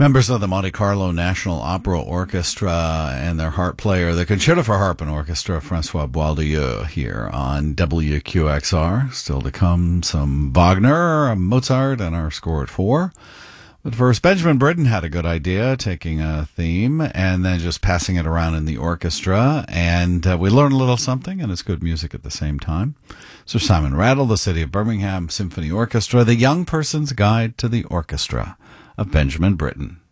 Members of the Monte Carlo National Opera Orchestra and their harp player, the Concerto for Harp and Orchestra, Francois Boieldieu, here on WQXR. Still to come, some Wagner, Mozart, and our score at 4. But first, Benjamin Britten had a good idea, taking a theme and then just passing it around in the orchestra. And we learn a little something, and it's good music at the same time. Sir Simon Rattle, the City of Birmingham Symphony Orchestra, The Young Person's Guide to the Orchestra of Benjamin Britten.